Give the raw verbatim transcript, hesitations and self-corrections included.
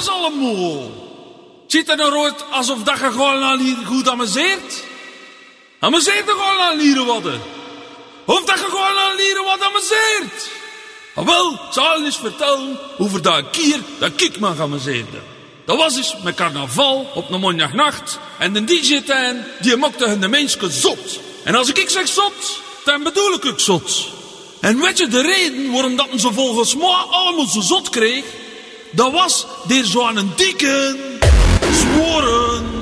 is allemaal. Ziet er nou uit alsof dat je gewoon al hier goed amuseert? Amuseert er gewoon al hier wat? Of dat je gewoon al hier wat amuseert? Ah, wel, zal eens vertellen over dat keer dat ik me amuseerde. Dat was eens met carnaval op een mondjagnacht. En de D J-tuin, die maakte hun de mensen zot. En als ik zeg zot, dan bedoel ik ook zot. En weet je de reden waarom dat ze volgens mij allemaal zo zot kreeg? Dat was door zo'n dikke, zworen,